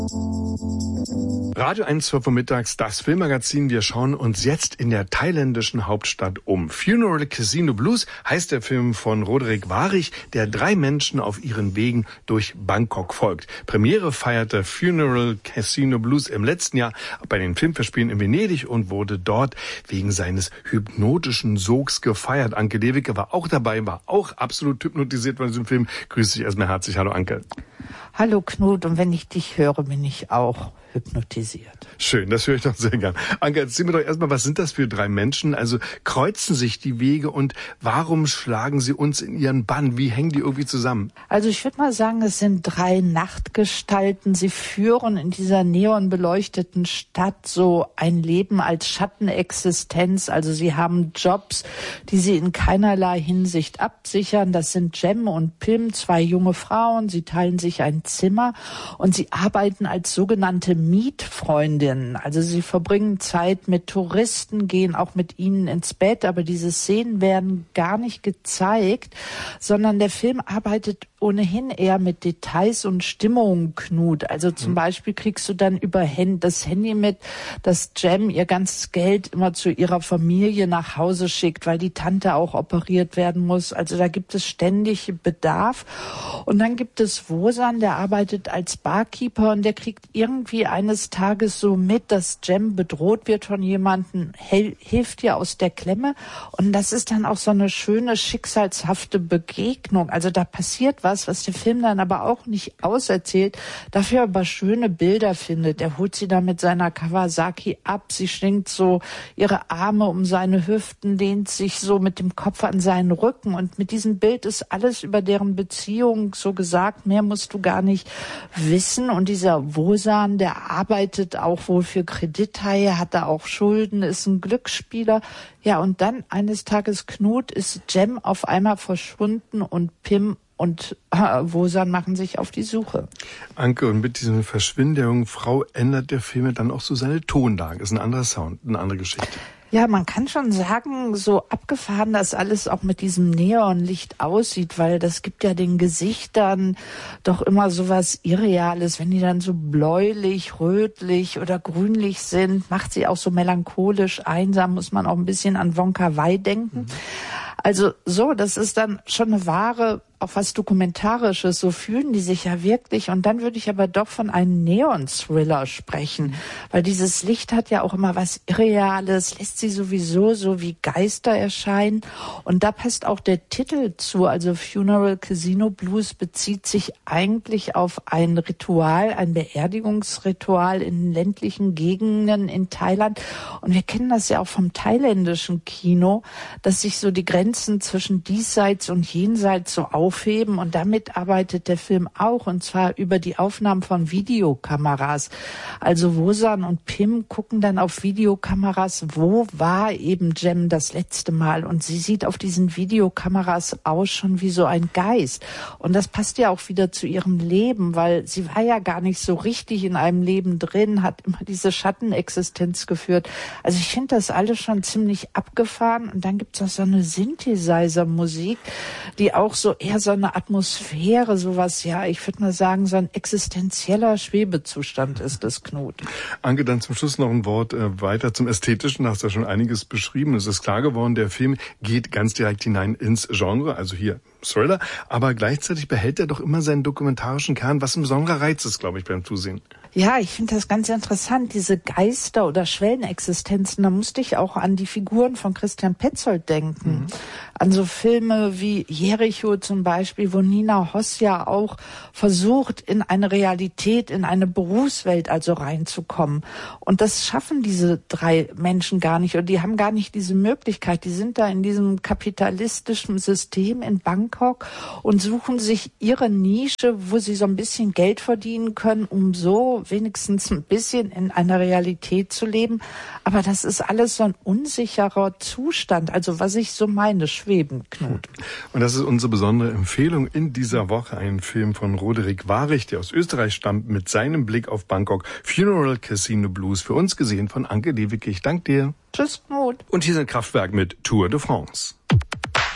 Radio 1 vormittags, das Filmmagazin. Wir schauen uns jetzt in der thailändischen Hauptstadt um. Funeral Casino Blues heißt der Film von Roderick Warich, der 3 Menschen auf ihren Wegen durch Bangkok folgt. Premiere feierte Funeral Casino Blues im letzten Jahr bei den Filmfestspielen in Venedig und wurde dort wegen seines hypnotischen Sogs gefeiert. Anke Lewicke war auch dabei, war auch absolut hypnotisiert von diesem Film. Grüße dich erstmal herzlich. Hallo Anke. Hallo Knut, und wenn ich dich höre, bin ich auch hypnotisiert. Schön, das höre ich doch sehr gern. Anke, erzähl mir doch erstmal, was sind das für 3 Menschen? Also kreuzen sich die Wege und warum schlagen sie uns in ihren Bann? Wie hängen die irgendwie zusammen? Also ich würde mal sagen, es sind 3 Nachtgestalten. Sie führen in dieser neonbeleuchteten Stadt so ein Leben als Schattenexistenz. Also sie haben Jobs, die sie in keinerlei Hinsicht absichern. Das sind Jem und Pim, 2 junge Frauen. Sie teilen sich ein Zimmer und sie arbeiten als sogenannte Mietfreundinnen. Also sie verbringen Zeit mit Touristen, gehen auch mit ihnen ins Bett, aber diese Szenen werden gar nicht gezeigt, sondern der Film arbeitet ohnehin eher mit Details und Stimmungen, Knut. Also zum Beispiel kriegst du dann über das Handy mit, dass Jem ihr ganzes Geld immer zu ihrer Familie nach Hause schickt, weil die Tante auch operiert werden muss. Also da gibt es ständig Bedarf. Und dann gibt es Wosan, der arbeitet als Barkeeper und der kriegt irgendwie eines Tages so mit, dass Jem bedroht wird von jemandem, hilft ihr aus der Klemme. Und das ist dann auch so eine schöne, schicksalshafte Begegnung. Also da passiert was der Film dann aber auch nicht auserzählt, dafür aber schöne Bilder findet. Er holt sie dann mit seiner Kawasaki ab, sie schwingt so ihre Arme um seine Hüften, lehnt sich so mit dem Kopf an seinen Rücken und mit diesem Bild ist alles über deren Beziehung so gesagt, mehr musst du gar nicht wissen. Und dieser Wosan, der arbeitet auch wohl für Kredithaie, hat da auch Schulden, ist ein Glücksspieler. Ja, und dann eines Tages, Knut, ist Jem auf einmal verschwunden und Pim und Wosan machen sich auf die Suche. Anke, und mit diesem Verschwinden der jungen Frau ändert der Film dann auch so seine Tonlage. Ist ein anderer Sound, eine andere Geschichte. Ja, man kann schon sagen, so abgefahren das alles auch mit diesem Neonlicht aussieht, weil das gibt ja den Gesichtern doch immer so was Irreales. Wenn die dann so bläulich, rötlich oder grünlich sind, macht sie auch so melancholisch, einsam, muss man auch ein bisschen an Wong Kar-wai denken. Also so, das ist dann schon eine wahre, auch was Dokumentarisches, so fühlen die sich ja wirklich. Und dann würde ich aber doch von einem Neon-Thriller sprechen, weil dieses Licht hat ja auch immer was Irreales, lässt sie sowieso so wie Geister erscheinen. Und da passt auch der Titel zu, also Funeral Casino Blues bezieht sich eigentlich auf ein Ritual, ein Beerdigungsritual in ländlichen Gegenden in Thailand. Und wir kennen das ja auch vom thailändischen Kino, dass sich so die Grenzen zwischen diesseits und jenseits so aufheben und damit arbeitet der Film auch und zwar über die Aufnahmen von Videokameras. Also Wosan und Pim gucken dann auf Videokameras, wo war eben Jem das letzte Mal und sie sieht auf diesen Videokameras aus schon wie so ein Geist und das passt ja auch wieder zu ihrem Leben, weil sie war ja gar nicht so richtig in einem Leben drin, hat immer diese Schattenexistenz geführt. Also ich finde das alles schon ziemlich abgefahren und dann gibt es auch so eine Synthesizer-Musik, die auch so eher so eine Atmosphäre, sowas, ja, ich würde mal sagen, so ein existenzieller Schwebezustand ist das, Knut. Anke, dann zum Schluss noch ein Wort weiter zum Ästhetischen. Du hast ja schon einiges beschrieben. Es ist klar geworden, der Film geht ganz direkt hinein ins Genre, also hier Thriller, aber gleichzeitig behält er doch immer seinen dokumentarischen Kern, was im besonderer Reiz ist, glaube ich, beim Zusehen. Ja, ich finde das ganz interessant, diese Geister- oder Schwellenexistenzen. Da musste ich auch an die Figuren von Christian Petzold denken. An so Filme wie Jericho zum Beispiel, wo Nina Hoss ja auch versucht, in eine Realität, in eine Berufswelt also reinzukommen. Und das schaffen diese 3 Menschen gar nicht. Und die haben gar nicht diese Möglichkeit. Die sind da in diesem kapitalistischen System in Bangkok und suchen sich ihre Nische, wo sie so ein bisschen Geld verdienen können, um so wenigstens ein bisschen in einer Realität zu leben. Aber das ist alles so ein unsicherer Zustand. Also was ich so meine, schweben, Knut. Und das ist unsere besondere Empfehlung in dieser Woche. Ein Film von Roderick Warich, der aus Österreich stammt, mit seinem Blick auf Bangkok. Funeral Casino Blues. Für uns gesehen von Anke Lewicke. Ich danke dir. Tschüss, Knut. Und hier sind Kraftwerk mit Tour de France.